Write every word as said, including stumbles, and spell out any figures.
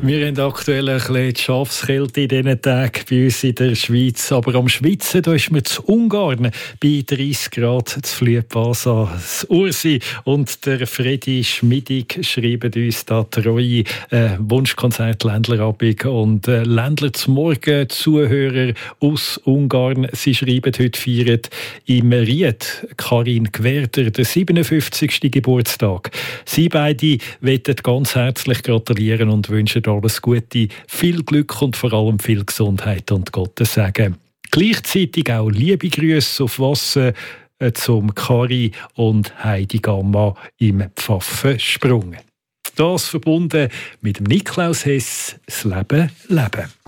Wir haben aktuell ein bisschen die Schafskälte in diesen Tagen bei uns in der Schweiz. Aber am Schwitzen da ist man zu Ungarn bei dreißig Grad zu Fliepasa. Das Ursi und der Fredi Schmidig schreiben uns da treue äh, Wunschkonzert Ländlerabend und äh, Ländler zum Morgen Zuhörer aus Ungarn. Sie schreiben, heute feiert im Ried Karin Gwerder den siebenundfünfzigsten Geburtstag. Sie beide wollen ganz herzlich gratulieren und wünschen alles Gute, viel Glück und vor allem viel Gesundheit und Gottes Segen. Gleichzeitig auch liebe Grüße auf Wasser äh, zum Kari und Heidi Gamma im Pfaffensprung. Das verbunden mit dem Niklaus Hess, das Leben leben.